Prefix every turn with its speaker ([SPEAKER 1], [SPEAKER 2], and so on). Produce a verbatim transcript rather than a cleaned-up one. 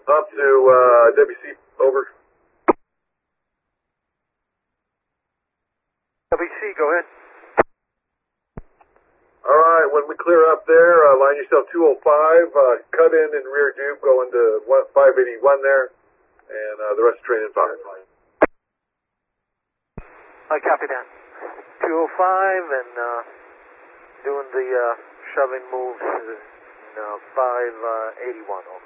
[SPEAKER 1] Up to uh, W C, over.
[SPEAKER 2] W C, go ahead.
[SPEAKER 1] All right, when we clear up there, uh, line yourself two oh five, uh, cut in and rear dupe, go into five eighty-one there, and uh, the rest of train in five.
[SPEAKER 2] I copy that. two oh five and uh, doing the uh, shoving moves in uh, five eighty-one, over.